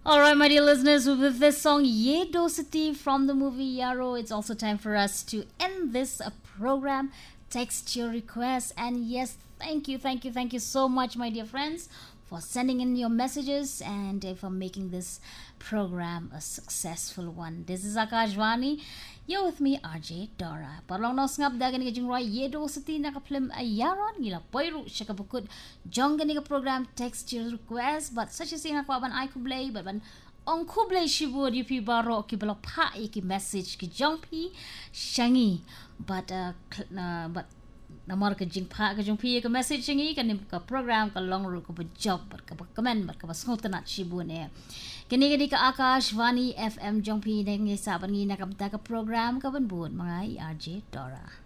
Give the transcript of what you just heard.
Alright, my dear listeners, with this song Ye Do City from the movie Yarrow, it's also time for us to end this program. Text your requests, and yes, thank you so much, my dear friends, for sending in your messages and for making this program a successful one. This is Akashvani. You're with me, RJ Dora. Parlong nos ngap dagan ni jung roy Ye Do City na film ayaron gila poiru siya kapukod jong gani ka program. Text your request, but such as nga ko ban I kublay but ban ong kublay shibud yupi baro ki balok pa ki message ki jong pi shangi but namor ka jing pa ka jong pi ka message shangi kanim ka program ka long ru ka job but ka comment but ka sngotanat shibun e kini ka Akashvani FM jong pi nang isaban ngi nakamta ka program ka banbun mga RJ Dora.